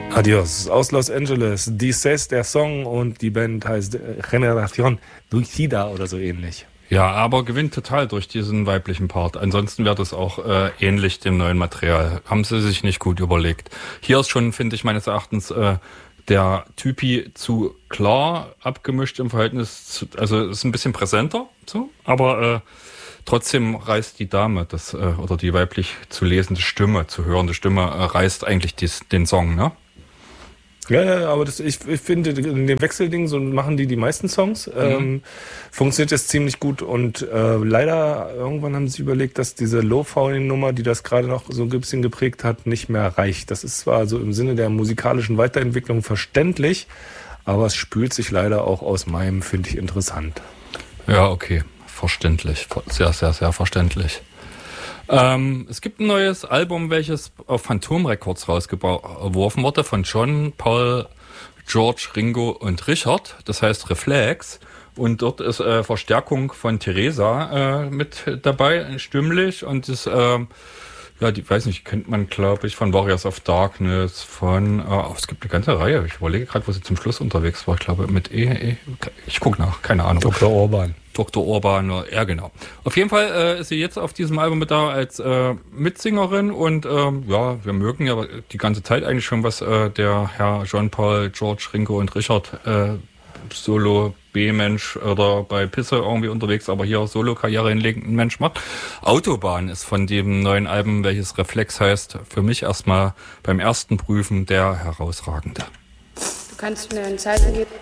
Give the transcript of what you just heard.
Adios aus Los Angeles. Dices, der Song, und die Band heißt Generación Suicida oder so ähnlich. Ja, aber gewinnt total durch diesen weiblichen Part. Ansonsten wäre das auch ähnlich dem neuen Material. Haben sie sich nicht gut überlegt. Hier ist schon, finde ich, meines Erachtens der Typi zu klar abgemischt im Verhältnis zu, also ist ein bisschen präsenter, so, aber trotzdem reißt die Dame, oder die weiblich zu lesende Stimme, zu hörende Stimme, reißt eigentlich den Song, ne? Ja, aber ich finde, in dem Wechselding, so machen die meisten Songs, funktioniert das ziemlich gut, und leider irgendwann haben sie sich überlegt, dass diese Lo-Fi-Nummer, die das gerade noch so ein bisschen geprägt hat, nicht mehr reicht. Das ist zwar so im Sinne der musikalischen Weiterentwicklung verständlich, aber es spült sich leider auch aus meinem, finde ich, interessant. Ja, okay, verständlich, sehr, sehr, sehr verständlich. Es gibt ein neues Album, welches auf Phantom Records rausgeworfen wurde, von John, Paul, George, Ringo und Richard. Das heißt Reflex. Und dort ist Verstärkung von Theresa mit dabei, stimmlich. Und das, die weiß nicht, kennt man, glaube ich, von Warriors of Darkness, es gibt eine ganze Reihe. Ich überlege gerade, wo sie zum Schluss unterwegs war. Ich glaube, mit ich gucke nach, keine Ahnung. Dr. Orban, ja genau. Auf jeden Fall ist sie jetzt auf diesem Album mit da als Mitsingerin, und wir mögen ja die ganze Zeit eigentlich schon, was der Herr John, Paul, George, Ringo und Richard Solo B-Mensch oder bei Pisse irgendwie unterwegs, aber hier Solo-Karriere hinlegenden Mensch macht. Autobahn ist von dem neuen Album, welches Reflex heißt, für mich erstmal beim ersten Prüfen der herausragende. Du kannst mir ein Zeichen geben.